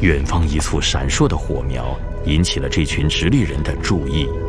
远方一簇闪烁的火苗引起了这群直立人的注意。